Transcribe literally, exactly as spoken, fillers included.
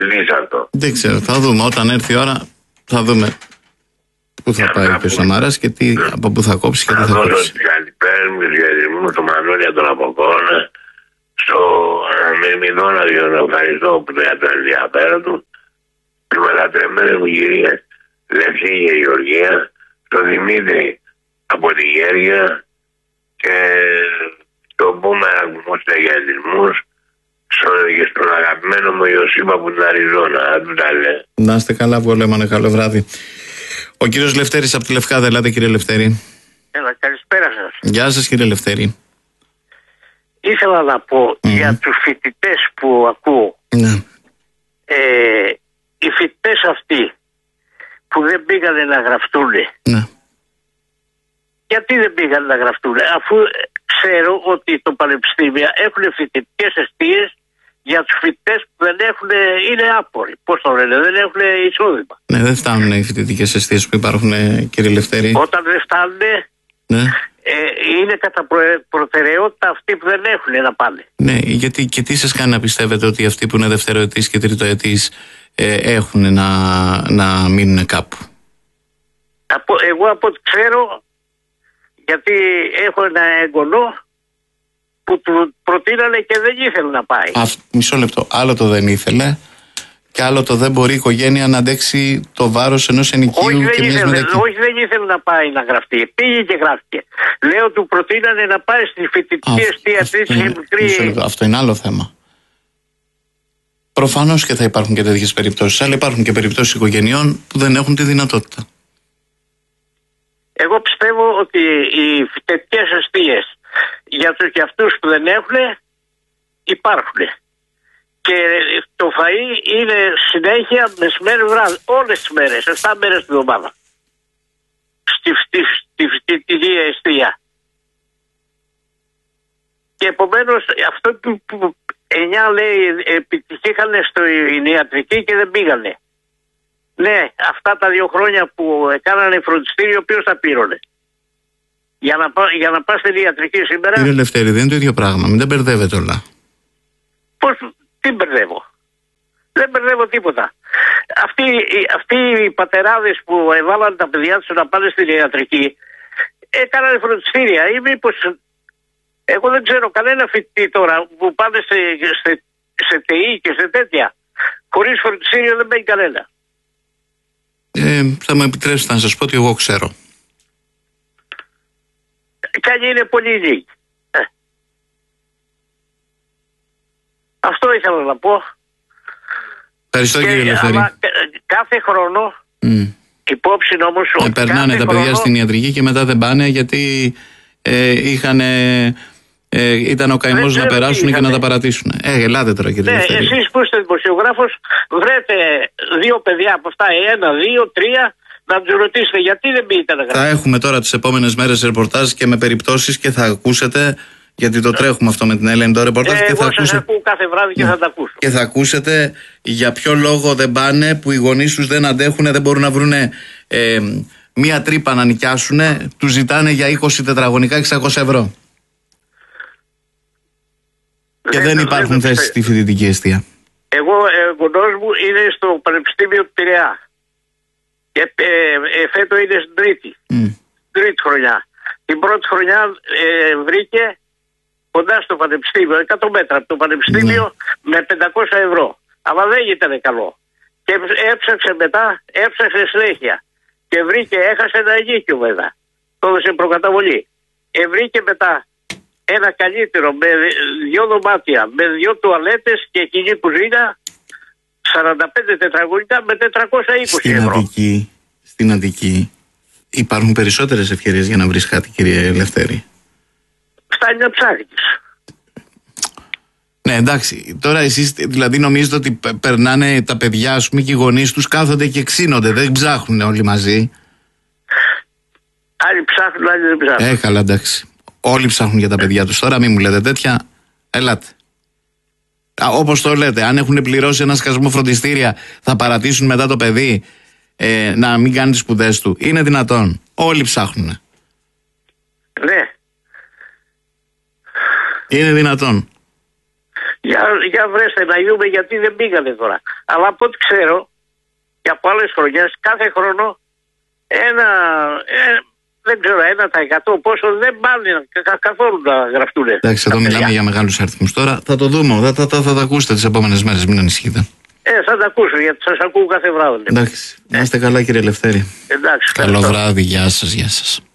Λύσαντο. Δεν ξέρω, θα δούμε. Όταν έρθει η ώρα, θα δούμε πού θα πάει και ο Σαμαράς και τι, από πού θα κόψει και τι θα κόψει. Θα δώσω τις καλησπέρες μου, μου, στο Μανώλια τον Αποκόνα, στο Μεμιδόνα, διότι ευχαριστώ που για το ενδιαφέρον του, του μετατρεμένου μου κυρία Λευκή και Γεωργία, στον Δημήτρη από τη Γέργεια και στον Μπούμερα μου στεγιατισμούς και στον αγαπημένο μου Ιωσήπα από την Αριζόνα. Αν του τα λέει. Να είστε καλά, Βολέμανε, καλό βράδυ. Ο κύριος Λευτέρης από τη Λευκάδα, ελάτε κύριε Λευτέρη. Έλα, καλησπέρα σας. Γεια σας κύριε Λευτέρη. Ήθελα να πω mm. για τους φοιτητές που ακούω. Ναι. Ε, οι φοιτητές αυτοί που δεν πήγανε να γραφτούνε. Ναι. Γιατί δεν πήγανε να γραφτούνε, αφού ξέρω ότι το πανεπιστήμια έχουν φοιτητικές εστίες για τους φοιτητές που δεν έχουν, είναι άποροι. Πώς το λένε, δεν έχουν εισόδημα. Ναι, δεν φτάνουν οι φοιτητικές εστίες που υπάρχουν, κύριε Λευτέρη. Όταν δεν φτάνουν, ναι. ε, είναι κατά προτεραιότητα αυτοί που δεν έχουν να πάνε. Ναι, γιατί και τι σας κάνει να πιστεύετε ότι αυτοί που είναι δευτεροετής και τριτοετής ε, έχουν να, να μείνουν κάπου? Από, εγώ από ό,τι ξέρω, γιατί έχω ένα εγγονό που του προτείνανε και δεν ήθελε να πάει. Α, μισό λεπτό. Άλλο το δεν ήθελε και άλλο το δεν μπορεί η οικογένεια να αντέξει το βάρος ενός ενοικίου. Όχι, και δεν μιας ήθελε, μετακή... όχι δεν ήθελε να πάει να γραφτεί. Πήγε και γράφτηκε. Λέω του προτείνανε να πάει στη φοιτητική εστία της μικρή. Αυτό είναι άλλο θέμα. Προφανώς και θα υπάρχουν και τέτοιες περιπτώσεις, αλλά υπάρχουν και περιπτώσεις οικογενειών που δεν έχουν τη δυνατότητα. Εγώ πιστεύω ότι οι φοιτητικές εστίες για τους και αυτούς που δεν έχουν υπάρχουν. Και το φαΐ είναι συνέχεια μεσημέρι βράδυ, όλες τις μέρες, εφτά μέρες την εβδομάδα. Στη φοιτητική εστία. Και επομένως αυτό που, που εννιά λέει επιτυχήκανε στην ιατρική και δεν πήγανε. Ναι, αυτά τα δύο χρόνια που έκανανε φροντιστήριο, ποιος τα πήρωνε? Για να, πά, για να πας στην ιατρική σήμερα. Κύριε Λευτέρη, δεν είναι το ίδιο πράγμα. Μην τα μπερδεύετε όλα. Πώς, τι μπερδεύω? Δεν μπερδεύω τίποτα. Αυτοί, αυτοί οι πατεράδες που έβαλαν τα παιδιά τους να πάνε στην ιατρική έκαναν φροντιστήρια ή μήπως... Εγώ δεν ξέρω κανένα φοιτητή τώρα που πάνε σε, σε, σε ΤΕΙ και σε τέτοια. Χωρίς φροντιστήριο δεν μπαίνει κανένα. Ε, θα μου επιτρέψετε να σας πω ότι εγώ ξέρω. Κι αν είναι πολύ λίγοι. Ε. Αυτό ήθελα να πω. Ευχαριστώ και, κύριε Λευτέρη. Αλλά κάθε χρόνο, mm. υπόψη όμως... Ε, περνάνε τα παιδιά χρόνο... στην ιατρική και μετά δεν πάνε γιατί ε, είχαν... Ε, ήταν ο καημός να περάσουν και να τα παρατήσουν. Ε, ελάτε τώρα κύριε ναι, Λευτέρη. Εσείς που είστε δημοσιογράφος, βρείτε δύο παιδιά από αυτά, ένα, δύο, τρία, να τους ρωτήσετε γιατί δεν πήγατε να γράψετε. Θα έχουμε τώρα τις επόμενες μέρες ρεπορτάζ και με περιπτώσεις και θα ακούσετε, γιατί το τρέχουμε αυτό με την Ελένη το ρεπορτάζ. Ε, και εγώ θα σας ακούσετε... ακούω κάθε βράδυ και ναι. θα τα ακούσω. Και θα ακούσετε για ποιο λόγο δεν πάνε, που οι γονείς τους δεν αντέχουν, δεν μπορούν να βρουν ε, μία τρύπα να νοικιάσουν, τους ζητάνε για είκοσι τετραγωνικά εξακόσια ευρώ. Και δεν, δεν υπάρχουν θέσεις στη φοιτητική εστία. Εγώ, ε, γονός μου είναι στο Πανεπιστήμιο του Πειραιά. Και ε, ε, φέτο είναι στην τρίτη. Mm. Τρίτη χρονιά. Την πρώτη χρονιά ε, βρήκε κοντά στο Πανεπιστήμιο, εκατό μέτρα από το Πανεπιστήμιο mm. με πεντακόσια ευρώ. Αλλά δεν ήταν καλό. Και έψαξε μετά, έψαξε συνέχεια. Και βρήκε, έχασε ένα ενίκιο βέβαια. Το έδωσε προκαταβολή. Και βρήκε μετά ένα καλύτερο με δυο δωμάτια, με δυο τουαλέτες και κοινή κουζίνα, σαράντα πέντε τετραγωνικά με τετρακόσια είκοσι στην ευρώ. Αττική, στην Αττική υπάρχουν περισσότερες ευκαιρίες για να βρεις κάτι, κύριε Λευτέρη. Φτάνει να ψάχνεις. Ναι, εντάξει. Τώρα εσείς δηλαδή νομίζετε ότι περνάνε τα παιδιά, ας πούμε, και οι γονείς τους κάθονται και ξύνονται, δεν ψάχνουν όλοι μαζί? Άλλοι ψάχνουν, άλλοι δεν ψάχνουν. Ε, καλά, εντάξει. Όλοι ψάχνουν για τα παιδιά τους. Τώρα μην μου λέτε τέτοια. Ελάτε. Όπως το λέτε, αν έχουν πληρώσει ένα σκασμό φροντιστήρια, θα παρατήσουν μετά το παιδί ε, να μην κάνει τις σπουδές του? Είναι δυνατόν? Όλοι ψάχνουν. Ναι. Είναι δυνατόν? Για, για βρέστε να δούμε γιατί δεν πήγανε τώρα. Αλλά από ό,τι ξέρω και από άλλες χρονιές, κάθε χρόνο ένα, ε, δεν ξέρω, ένα τα εκατό πόσο δεν πάνε κα, καθόλου να γραφτούν. Εντάξει, εδώ μιλάμε για μεγάλους αριθμούς τώρα. Θα το δούμε, θα, θα, θα, θα τα ακούσετε τις επόμενες μέρες, μην ανησυχείτε. Ε, θα τα ακούσω γιατί σας ακούω κάθε βράδυ. Εντάξει, να είστε καλά κύριε Ελευθέρη. Εντάξει, καλό βράδυ, γεια σας, γεια σας.